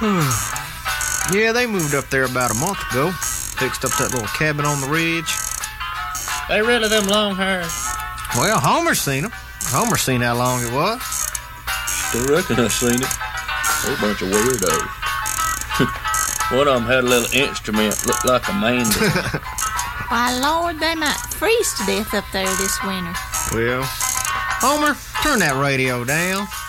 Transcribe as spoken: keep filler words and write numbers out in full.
Yeah, they moved up there about a month ago. Fixed up that little cabin on the ridge. They really them long hairs? Well, Homer's seen them. Homer's seen how long it was. Still reckon I seen it. They're a bunch of weirdos. One of them had a little instrument, looked like a mandolin. Why, Lord, they might freeze to death up there this winter. Well, Homer, turn that radio down.